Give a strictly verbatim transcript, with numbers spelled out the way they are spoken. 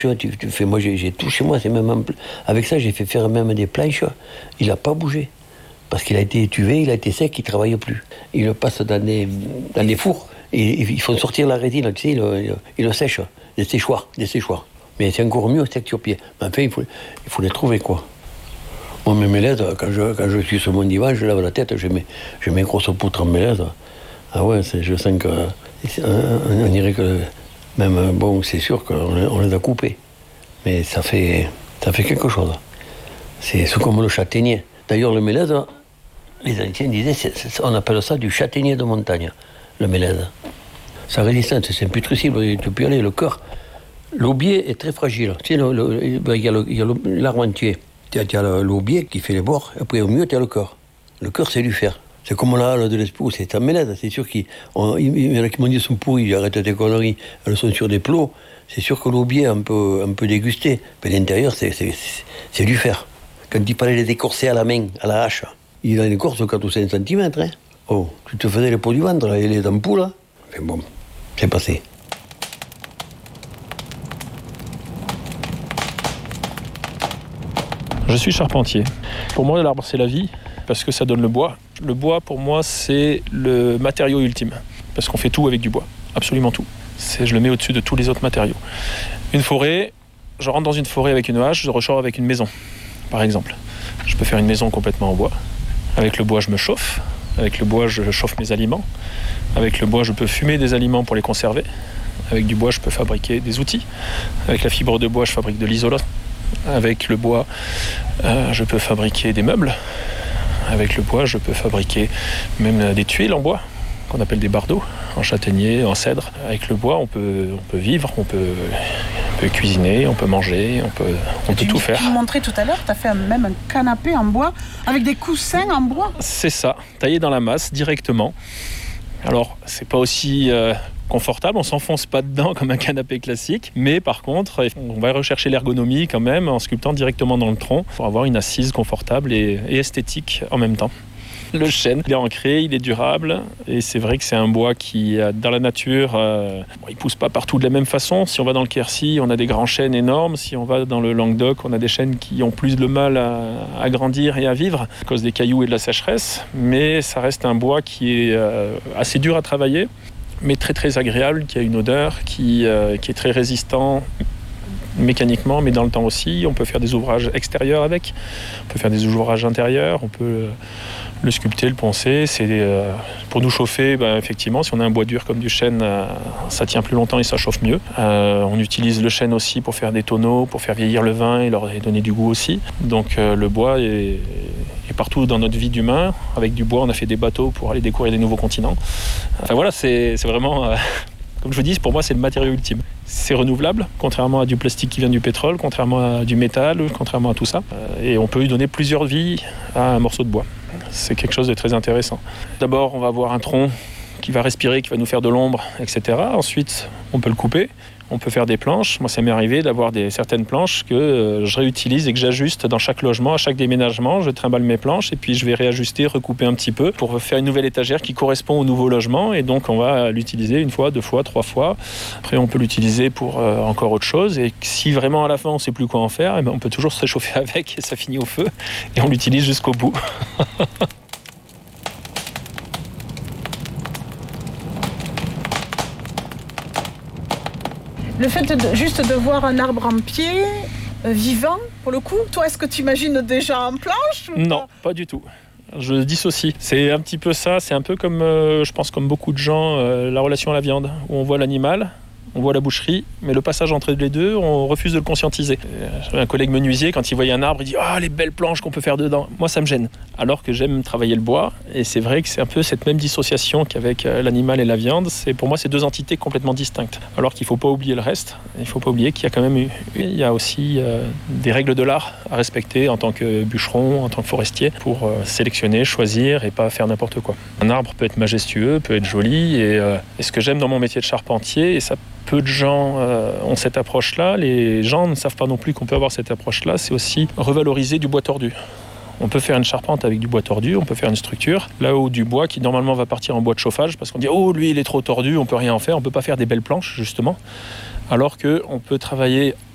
Tu vois, tu, tu fais, moi j'ai, j'ai tout chez moi, c'est même un, avec ça j'ai fait faire même des planches, il n'a pas bougé. Parce qu'il a été étuvé, il a été sec, il ne travaille plus. Il le passe dans des, dans des fours, et ils font sortir la rétine, tu sais, ils le, ils le sèchent, des séchoirs, des séchoirs. Mais c'est encore mieux, sec sur pied. Mais enfin, il faut, il faut les trouver, quoi. Moi, mes mélèzes, quand je, quand je suis sur mon divan, je lave la tête, je mets, je mets une grosse poutre en mélèze. Ah ouais, c'est, je sens que, on dirait que, même, bon, c'est sûr qu'on on les a coupés. Mais ça fait, ça fait quelque chose. C'est, c'est comme le châtaignier. D'ailleurs, le mélèze, les anciens disaient, c'est, c'est, on appelle ça du châtaignier de montagne, le mélèze. Sa résistance, c'est imputrescible, tu peux y aller, le cœur. L'aubier est très fragile. Tu sais, le, le, il y a, le, il y a le, l'arbre entier. Tu as, tu as le, l'aubier qui fait les bords, et après au mieux, tu as le cœur. Le cœur, c'est du fer. C'est comme la halle de l'Espoux, c'est un mélèze. C'est sûr qu'il y en a qui m'ont dit, sont pourris, arrête tes conneries, elles sont sur des plots. C'est sûr que l'aubier est un peu, un peu dégusté. Mais l'intérieur, c'est, c'est, c'est, c'est du fer. Quand il fallait les écorcer à la main, à la hache, il a une écorce de quatre ou cinq centimètres. Hein. Oh, tu te faisais les peaux du ventre, là, et les ampoules. Là. Mais bon, c'est passé. Je suis charpentier. Pour moi, l'arbre, c'est la vie, parce que ça donne le bois. Le bois, pour moi, c'est le matériau ultime, parce qu'on fait tout avec du bois, absolument tout. C'est, je le mets au-dessus de tous les autres matériaux. Une forêt, je rentre dans une forêt avec une hache, je ressors avec une maison, par exemple. Je peux faire une maison complètement en bois. Avec le bois, je me chauffe. Avec le bois, je chauffe mes aliments. Avec le bois, je peux fumer des aliments pour les conserver. Avec du bois, je peux fabriquer des outils. Avec la fibre de bois, je fabrique de l'isolant. Avec le bois, euh, je peux fabriquer des meubles. Avec le bois, je peux fabriquer même des tuiles en bois, qu'on appelle des bardeaux, en châtaignier, en cèdre. Avec le bois, on peut, on peut vivre, on peut, on peut cuisiner, on peut manger, on peut, on peut tout faire. Tu me montrais tout à l'heure, tu as fait un, même un canapé en bois, avec des coussins en bois. C'est ça, taillé dans la masse, directement. Alors, c'est pas aussi euh, confortable, on s'enfonce pas dedans comme un canapé classique, mais par contre, on va rechercher l'ergonomie quand même en sculptant directement dans le tronc pour avoir une assise confortable et, et esthétique en même temps. Le chêne, il est ancré, il est durable, et c'est vrai que c'est un bois qui, dans la nature, euh, bon, il pousse pas partout de la même façon. Si on va dans le Quercy, on a des grands chênes énormes. Si on va dans le Languedoc, on a des chênes qui ont plus de mal à, à grandir et à vivre à cause des cailloux et de la sécheresse. Mais ça reste un bois qui est euh, assez dur à travailler, mais très très agréable, qui a une odeur, qui, euh, qui est très résistant mécaniquement, mais dans le temps aussi. On peut faire des ouvrages extérieurs avec, on peut faire des ouvrages intérieurs, on peut le sculpter, le poncer. C'est, euh, pour nous chauffer, ben, effectivement, si on a un bois dur comme du chêne, euh, ça tient plus longtemps et ça chauffe mieux. Euh, on utilise le chêne aussi pour faire des tonneaux, pour faire vieillir le vin et leur donner du goût aussi. Donc euh, le bois est, est partout dans notre vie d'humain. Avec du bois, on a fait des bateaux pour aller découvrir des nouveaux continents. Enfin voilà, c'est, c'est vraiment... Euh, Comme je vous dis, pour moi, c'est le matériau ultime. C'est renouvelable, contrairement à du plastique qui vient du pétrole, contrairement à du métal, contrairement à tout ça. Et on peut lui donner plusieurs vies à un morceau de bois. C'est quelque chose de très intéressant. D'abord, on va avoir un tronc qui va respirer, qui va nous faire de l'ombre, et cetera. Ensuite, on peut le couper. On peut faire des planches. Moi, ça m'est arrivé d'avoir des, certaines planches que euh, je réutilise et que j'ajuste dans chaque logement, à chaque déménagement. Je trimballe mes planches et puis je vais réajuster, recouper un petit peu pour faire une nouvelle étagère qui correspond au nouveau logement. Et donc, on va l'utiliser une fois, deux fois, trois fois. Après, on peut l'utiliser pour euh, encore autre chose. Et si vraiment à la fin, on ne sait plus quoi en faire, eh ben, on peut toujours se réchauffer avec et ça finit au feu. Et on l'utilise jusqu'au bout. Le fait de, juste de voir un arbre en pied, euh, vivant, pour le coup, toi, est-ce que tu imagines déjà en planche ou Non, pas, pas du tout. Je dissocie. C'est un petit peu ça, c'est un peu comme, euh, je pense, comme beaucoup de gens, euh, la relation à la viande, où on voit l'animal, on voit la boucherie, mais le passage entre les deux, on refuse de le conscientiser. J'avais un collègue menuisier, quand il voyait un arbre, il dit « Ah, oh, les belles planches qu'on peut faire dedans !» Moi, ça me gêne. Alors que j'aime travailler le bois, et c'est vrai que c'est un peu cette même dissociation qu'avec l'animal et la viande. C'est, pour moi, c'est deux entités complètement distinctes. Alors qu'il ne faut pas oublier le reste. Il ne faut pas oublier qu'il y a quand même eu, il y a aussi euh, des règles de l'art à respecter en tant que bûcheron, en tant que forestier, pour euh, sélectionner, choisir et pas faire n'importe quoi. Un arbre peut être majestueux, peut être joli, et, euh, et ce que j'aime dans mon métier de charpentier, et ça peu de gens euh, ont cette approche-là. Les gens ne savent pas non plus qu'on peut avoir cette approche-là. C'est aussi revaloriser du bois tordu. On peut faire une charpente avec du bois tordu, on peut faire une structure, là où du bois qui normalement va partir en bois de chauffage, parce qu'on dit « Oh, lui, il est trop tordu, on peut rien en faire, on peut pas faire des belles planches, justement. » Alors qu'on peut travailler